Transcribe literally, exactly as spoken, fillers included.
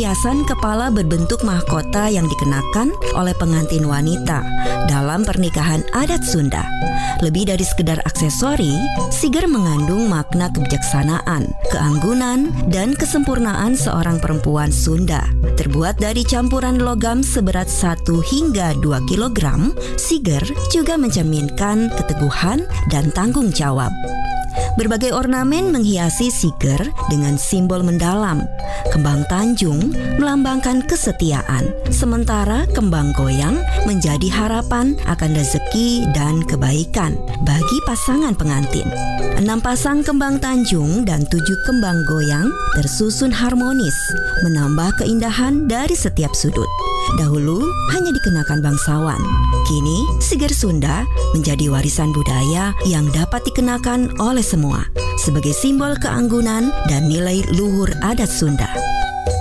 hiasan kepala berbentuk mahkota yang dikenakan oleh pengantin wanita dalam pernikahan adat Sunda. Lebih dari sekedar aksesori, siger mengandung makna kebijaksanaan, keanggunan, dan kesempurnaan seorang perempuan Sunda. Terbuat dari campuran logam seberat satu hingga dua kilogram, siger juga mencerminkan keteguhan dan tanggung jawab. Berbagai ornamen menghiasi siger dengan simbol mendalam. Kembang tanjung melambangkan kesetiaan, sementara kembang goyang menjadi harapan akan rezeki dan kebaikan bagi pasangan pengantin. Enam pasang kembang tanjung dan tujuh kembang goyang tersusun harmonis, menambah keindahan dari setiap sudut. Dahulu hanya dikenakan bangsawan, kini siger Sunda menjadi warisan budaya yang dapat dikenakan oleh semua sebagai simbol keanggunan dan nilai luhur adat Sunda.